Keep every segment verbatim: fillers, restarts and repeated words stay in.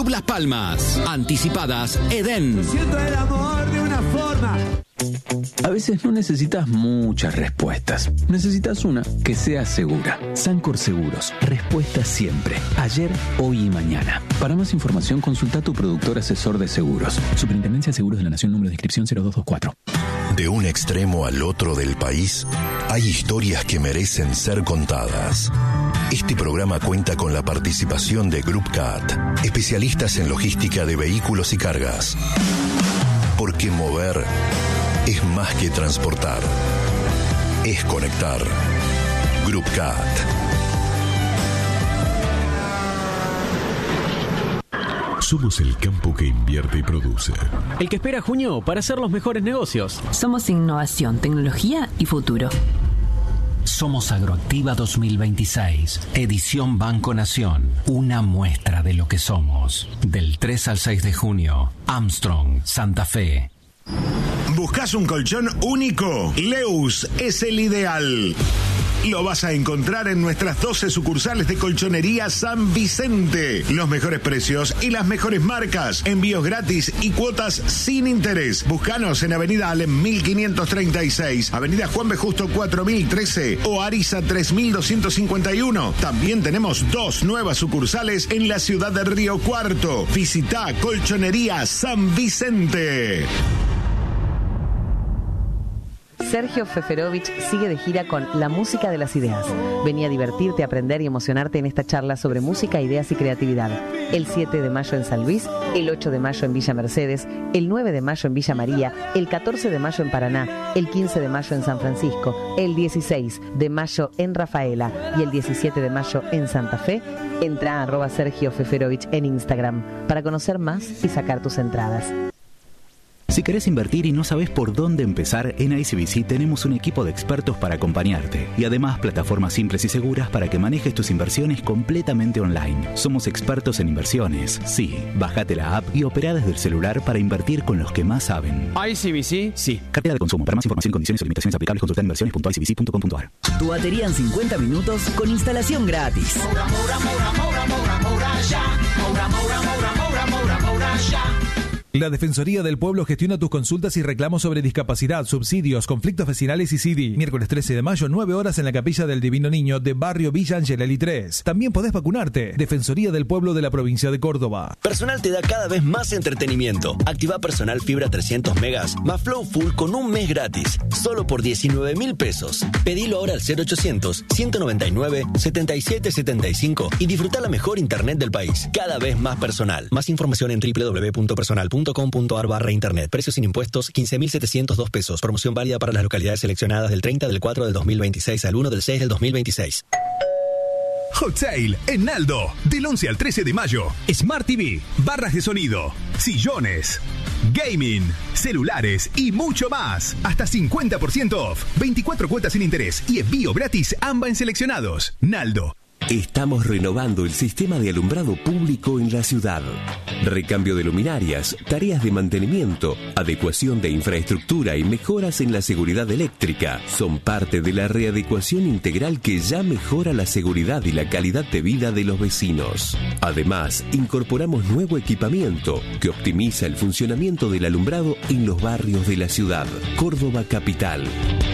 Club Las Palmas. Anticipadas Edén. Siento el amor de una forma. A veces no necesitas muchas respuestas. Necesitas una que sea segura. Sancor Seguros. Respuesta siempre. Ayer, hoy y mañana. Para más información, consulta a tu productor asesor de seguros. Superintendencia de Seguros de la Nación, número de inscripción cero dos dos cuatro. De un extremo al otro del país, hay historias que merecen ser contadas. Este programa cuenta con la participación de Group Cat, especialistas en logística de vehículos y cargas. Porque mover es más que transportar, es conectar. Group Cat. Somos el campo que invierte y produce. El que espera junio para hacer los mejores negocios. Somos innovación, tecnología y futuro. Somos Agroactiva dos mil veintiséis, edición Banco Nación. Una muestra de lo que somos. Del tres al seis de junio, Armstrong, Santa Fe. ¿Buscas un colchón único? Leus es el ideal. Lo vas a encontrar en nuestras doce sucursales de Colchonería San Vicente. Los mejores precios y las mejores marcas. Envíos gratis y cuotas sin interés. Búscanos en Avenida Alem mil quinientos treinta y seis, Avenida Juan B. Justo cuatro mil trece o Ariza tres mil doscientos cincuenta y uno. También tenemos dos nuevas sucursales en la ciudad de Río Cuarto. Visita Colchonería San Vicente. Sergio Feferovich sigue de gira con La Música de las Ideas. Vení a divertirte, aprender y emocionarte en esta charla sobre música, ideas y creatividad. El siete de mayo en San Luis, el ocho de mayo en Villa Mercedes, el nueve de mayo en Villa María, el catorce de mayo en Paraná, el quince de mayo en San Francisco, el dieciséis de mayo en Rafaela y el diecisiete de mayo en Santa Fe. Entra a arroba Sergio Feferovich en Instagram para conocer más y sacar tus entradas. Si querés invertir y no sabes por dónde empezar, en I C B C tenemos un equipo de expertos para acompañarte. Y además, plataformas simples y seguras para que manejes tus inversiones completamente online. Somos expertos en inversiones. Sí, bájate la app y opera desde el celular para invertir con los que más saben. I C B C, sí. Cartera de consumo. Para más información, condiciones y limitaciones aplicables, consulta inversiones punto i c b c punto com punto a r. Tu batería en cincuenta minutos con instalación gratis. Moura, Moura, Moura, Moura, Moura, Moura, ya. Moura, Moura, Moura, Moura, Moura, Moura, ya. La Defensoría del Pueblo gestiona tus consultas y reclamos sobre discapacidad, subsidios, conflictos vecinales y C D. Miércoles trece de mayo, nueve horas en la Capilla del Divino Niño de Barrio Villa Angelelli tres. También podés vacunarte. Defensoría del Pueblo de la Provincia de Córdoba. Personal te da cada vez más entretenimiento. Activa Personal Fibra trescientos megas más Flow Full con un mes gratis. Solo por diecinueve mil pesos. Pedilo ahora al cero ochocientos, ciento noventa y nueve, setenta y siete setenta y cinco y disfruta la mejor internet del país. Cada vez más personal. Más información en doble u doble u doble u punto personal punto com punto a r barra internet. Precios sin impuestos quince mil setecientos dos pesos. Promoción válida para las localidades seleccionadas del treinta del cuatro del dos mil veintiséis al uno del seis del dos mil veintiséis. Hot Sale en Naldo. Del once al trece de mayo. Smart T V, barras de sonido, sillones, gaming, celulares y mucho más. Hasta cincuenta por ciento off. veinticuatro cuotas sin interés y envío gratis ambas en seleccionados. Naldo. Estamos renovando el sistema de alumbrado público en la ciudad. Recambio de luminarias, tareas de mantenimiento, adecuación de infraestructura y mejoras en la seguridad eléctrica son parte de la readecuación integral que ya mejora la seguridad y la calidad de vida de los vecinos. Además, incorporamos nuevo equipamiento que optimiza el funcionamiento del alumbrado en los barrios de la ciudad. Córdoba Capital.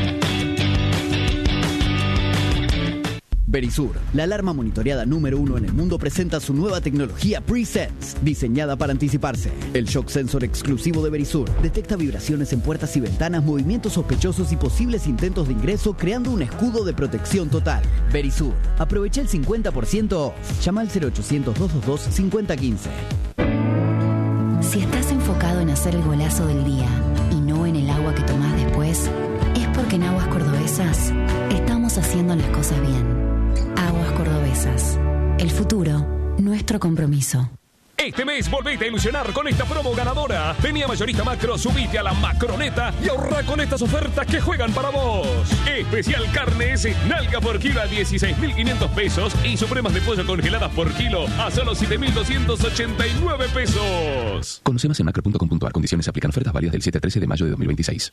Verisur, la alarma monitoreada número uno en el mundo, presenta su nueva tecnología Pre-Sense, diseñada para anticiparse. El shock sensor exclusivo de Verisur detecta vibraciones en puertas y ventanas, movimientos sospechosos y posibles intentos de ingreso, creando un escudo de protección total. Verisur, aprovecha el cincuenta por ciento off. Llama al cero ochocientos, dos dos dos, cinco cero uno cinco. Si estás enfocado en hacer el golazo del día y no en el agua que tomás después, es porque en Aguas Cordobesas estamos haciendo las cosas bien. Aguas Cordobesas. El futuro, nuestro compromiso. Este mes volvete a ilusionar con esta promo ganadora. Vení a Mayorista Macro, subite a la Macroneta y ahorra con estas ofertas que juegan para vos. Especial carnes, nalga por kilo a dieciséis mil quinientos pesos y supremas de pollo congeladas por kilo a solo siete mil doscientos ochenta y nueve pesos. Conoce más en macro punto com punto a r. Condiciones aplican. Ofertas válidas del siete al trece de mayo de dos mil veintiséis.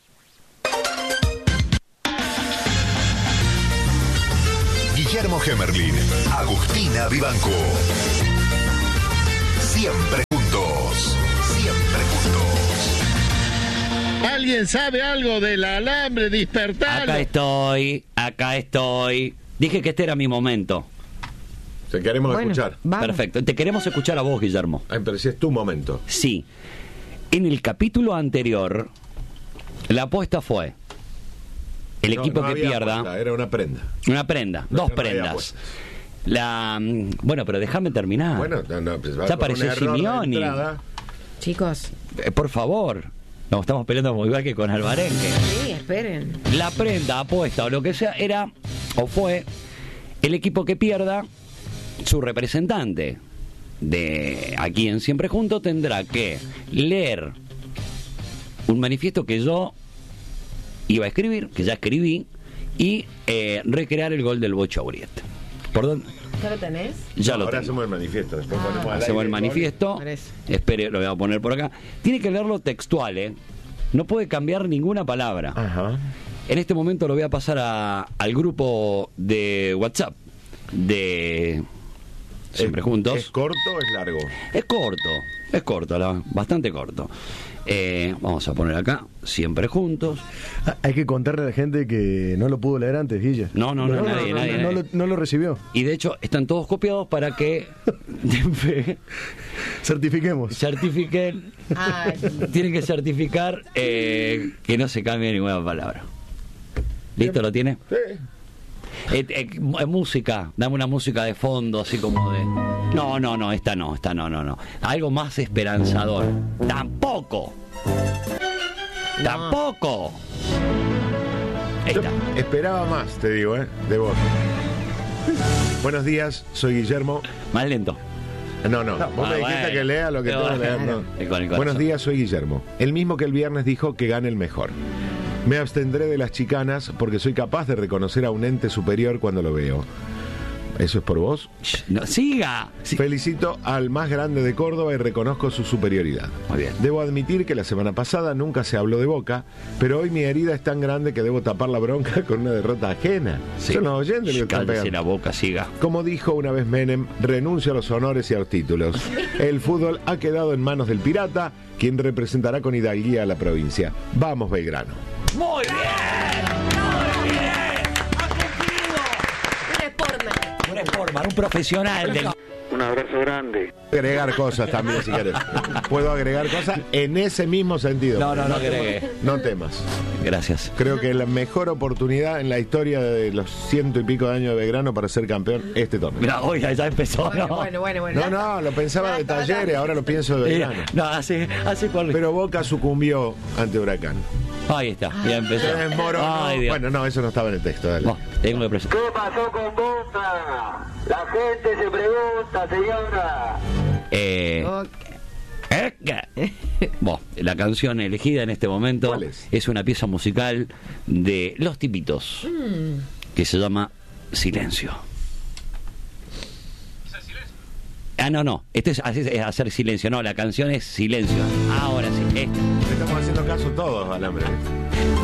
Guillermo Gemerlin, Agustina Vivanco. Siempre ¿Alguien sabe algo del alambre? Despertalo. Acá estoy, acá estoy. Dije que este era mi momento. Te queremos Bueno, escuchar. vamos. Perfecto. Te queremos escuchar a vos, Guillermo. Ay, pero si es tu momento. Sí. En el capítulo anterior, la apuesta fue el No, equipo no que había pierda. apuesta, era una prenda. Una prenda, No, dos no había prendas. apuesta. La mm, bueno, pero déjame terminar. Bueno, no, no, pues va ya por un apareció error de Simeoni. entrada. Chicos, Eh, por favor. Nos estamos peleando muy igual que con Alvarenque. sí, esperen. La prenda, apuesta o lo que sea era o fue el equipo que pierda, su representante de aquí en Siempre Juntos tendrá que leer un manifiesto que yo iba a escribir, que ya escribí, y eh, recrear el gol del Bocha Uriet. ¿Por dónde? ¿Ya lo tenés? Ya No, lo ahora tengo. hacemos el manifiesto. Después ponemos al Hacemos aire el manifiesto. Por eso. Espere, lo voy a poner por acá. Tiene que leerlo textual, ¿eh? No puede cambiar ninguna palabra. Ajá. En este momento lo voy a pasar a, al grupo de WhatsApp de Siempre Juntos. ¿Es corto o es largo? Es corto, es corto, la- bastante corto. Eh, vamos a poner acá, Siempre Juntos. Ah, Hay que contarle a la gente que no lo pudo leer antes, Guilla. No, no, no, nadie, no, nadie, no nadie. lo, no lo recibió. Y de hecho están todos copiados para que certifiquemos. Certifiquen. Tienen que certificar eh, que no se cambie ninguna palabra. ¿Listo? ¿Lo tiene? Sí. Eh, eh, mu- música, dame una música de fondo, así como de. No, no, no, esta no, esta no, no, no. Algo más esperanzador. Tampoco. Tampoco. Yo esperaba más, te digo, ¿eh? De vos. Buenos días, soy Guillermo. Más lento. No, no, vos Ah, me dijiste bueno. que lea lo que Pero tengo que leer. bueno. no. Y con el corazón. Buenos días, soy Guillermo. El mismo que el viernes dijo que gane el mejor. Me abstendré de las chicanas porque soy capaz de reconocer a un ente superior cuando lo veo. ¿Eso es por vos? No, siga. Felicito al más grande de Córdoba y reconozco su superioridad. Muy bien. Debo admitir que la semana pasada nunca se habló de Boca, pero hoy mi herida es tan grande que debo tapar la bronca con una derrota ajena. Sí. Son los oyentes los que están Cállese pegando. la boca, siga. Como dijo una vez Menem, renuncio a los honores y a los títulos. El fútbol ha quedado en manos del Pirata, quien representará con hidalguía a la provincia. Vamos, Belgrano. Muy bien. Muy bien. Un sportman. Un sportman, un profesional del. Un abrazo grande. Agregar cosas también, si querés. Puedo agregar cosas en ese mismo sentido. No, no, no agregue. No temas. Gracias. Creo que es la mejor oportunidad en la historia de los ciento y pico de años de Belgrano para ser campeón este torneo. Mira, oiga, ya empezó. Bueno, no. bueno, bueno, bueno. No, no, lo pensaba de Talleres, ahora lo pienso de Belgrano. No, hace, hace cuál. Pero Boca sucumbió ante Huracán. Ahí está, ya empezó. Se desmoronó. Ay, Dios. Bueno, no, eso no estaba en el texto. Dale. No, tengo que presentar. ¿Qué pasó con Boca? La gente se pregunta, señora. Eh, eh, bueno, la canción elegida en este momento ¿Cuál es? es una pieza musical de Los Tipitos que se llama Silencio. Ah, no, no, este es, es hacer silencio, no, la canción es Silencio. Ahora sí, esta. Le estamos haciendo caso todos, Alambre.